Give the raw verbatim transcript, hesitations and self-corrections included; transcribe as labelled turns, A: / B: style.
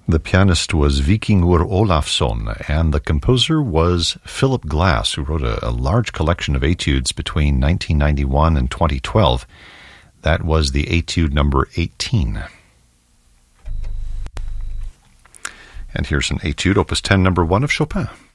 A: The pianist was Vikingur Olafsson, and the composer was Philip Glass, who wrote a, a large collection of etudes between nineteen ninety-one and twenty twelve. That was the etude number eighteen. And here's an etude, opus ten, number one of Chopin.